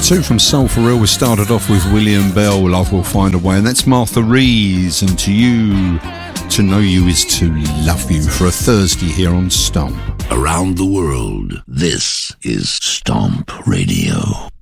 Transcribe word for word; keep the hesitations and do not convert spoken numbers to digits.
two from Soul for Real. We started off with William Bell, Love Will Find a Way, and that's Martha Rees, and To You, To Know You Is To Love You, for a Thursday here on Stomp. Around the world, this is Stomp Radio.